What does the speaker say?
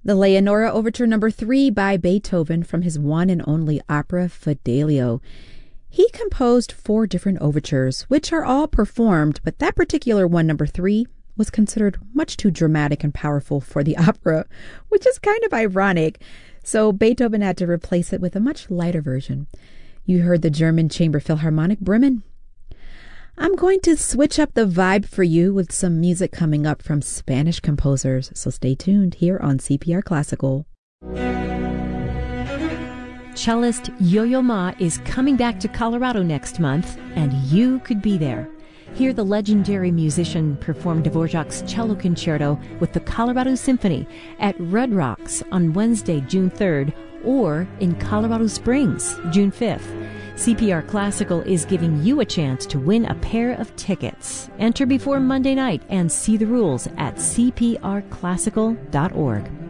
The Leonora Overture No. 3 by Beethoven from his one and only opera Fidelio. He composed 4 different overtures, which are all performed, but that particular one, No. 3, was considered much too dramatic and powerful for the opera, which is kind of ironic. So Beethoven had to replace it with a much lighter version. You heard the German Chamber Philharmonic Bremen. I'm going to switch up the vibe for you with some music coming up from Spanish composers, so stay tuned here on CPR Classical. Cellist Yo-Yo Ma is coming back to Colorado next month, and you could be there. Hear the legendary musician perform Dvorak's Cello Concerto with the Colorado Symphony at Red Rocks on Wednesday, June 3rd, or in Colorado Springs, June 5th. CPR Classical is giving you a chance to win a pair of tickets. Enter before Monday night and see the rules at cprclassical.org.